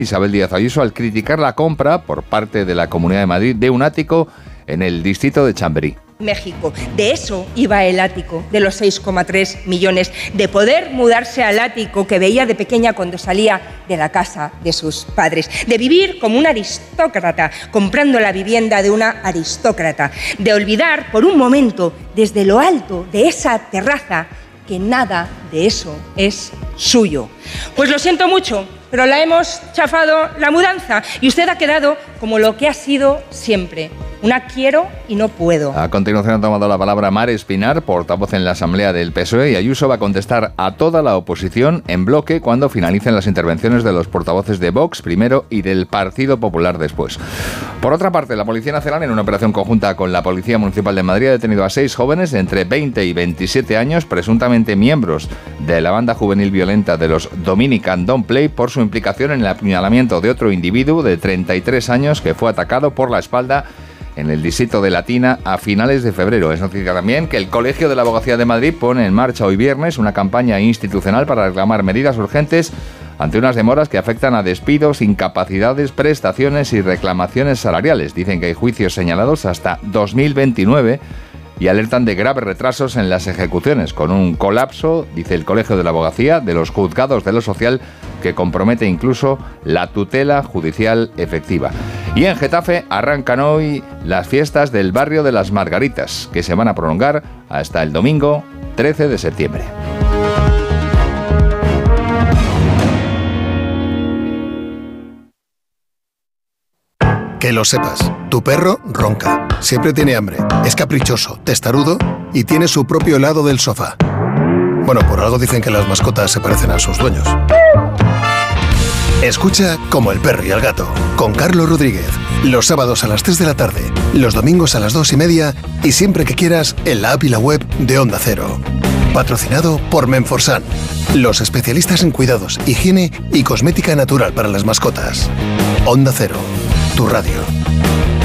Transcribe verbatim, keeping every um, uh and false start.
Isabel Díaz Ayuso al criticar la compra por parte de la Comunidad de Madrid de un ático en el distrito de Chamberí. México. De eso iba el ático, de los seis coma tres millones, de poder mudarse al ático que veía de pequeña cuando salía de la casa de sus padres, de vivir como un aristócrata, comprando la vivienda de una aristócrata, de olvidar por un momento desde lo alto de esa terraza que nada de eso es suyo. Pues lo siento mucho, pero la hemos chafado la mudanza y usted ha quedado como lo que ha sido siempre, una quiero y no puedo. A continuación ha tomado la palabra Mar Espinar, portavoz en la Asamblea del P S O E, y Ayuso va a contestar a toda la oposición en bloque cuando finalicen las intervenciones de los portavoces de Vox primero y del Partido Popular después. Por otra parte, la Policía Nacional, en una operación conjunta con la Policía Municipal de Madrid, ha detenido a seis jóvenes de entre veinte y veintisiete años, presuntamente miembros de la banda juvenil violenta de los Dominican Don't Play, por su implicación en el apuñalamiento de otro individuo de treinta y tres años que fue atacado por la espalda en el distrito de Latina a finales de febrero. Es noticia también que el Colegio de la Abogacía de Madrid pone en marcha hoy viernes una campaña institucional para reclamar medidas urgentes ante unas demoras que afectan a despidos, incapacidades, prestaciones y reclamaciones salariales. Dicen que hay juicios señalados hasta dos mil veintinueve y alertan de graves retrasos en las ejecuciones, con un colapso, dice el Colegio de la Abogacía, de los juzgados de lo social, que compromete incluso la tutela judicial efectiva. Y en Getafe arrancan hoy las fiestas del barrio de las Margaritas, que se van a prolongar hasta el domingo trece de septiembre. Que lo sepas, tu perro ronca, siempre tiene hambre, es caprichoso, testarudo y tiene su propio lado del sofá. Bueno, por algo dicen que las mascotas se parecen a sus dueños. Escucha Como el perro y el gato, con Carlos Rodríguez, los sábados a las tres de la tarde, los domingos a las dos y media y siempre que quieras en la app y la web de Onda Cero. Patrocinado por Menforsan, los especialistas en cuidados, higiene y cosmética natural para las mascotas. Onda Cero, tu radio.